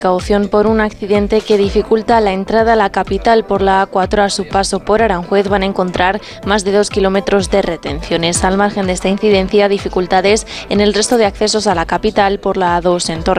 Precaución por un accidente que dificulta la entrada a la capital por la A4 a su paso por Aranjuez. Van a encontrar más de 2 kilómetros de retenciones. Al margen de esta incidencia, dificultades en el resto de accesos a la capital por la A2 en Torre